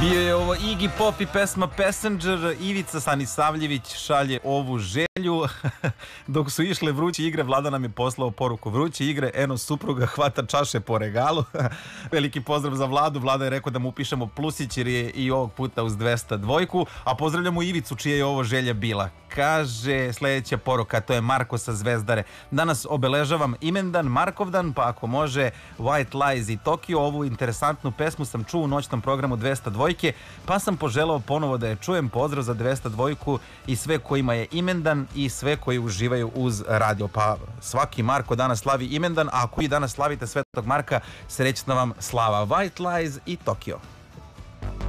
Bio je ovo Iggy Pop i pesma Passenger. Ivica Sanisavljević šalje ovu želju. Dok su išle vruće igre, Vlada nam je poslao poruku: vruće igre, eno supruga hvata čaše po regalu. Veliki pozdrav za Vladu. Vlada je rekao da mu upišemo plusić jer je i ovog puta uz 202. A pozdravljamo Ivicu čija je ovo želja bila. Kaže sljedeća poruka, to je Marko sa Zvezdare: danas obeležavam imendan, Markovdan, pa ako može White Lies i Tokio. Ovu interesantnu pesmu sam čuo u noćnom programu 202, pa sam poželao ponovo da je čujem. Pozdrav za 202 i sve kojima je imendan i sve koji uživaju uz radio. Pa svaki Marko danas slavi imendan, a ako i danas slavite Svetog Marka, srećna vam slava. White Lies i Tokio.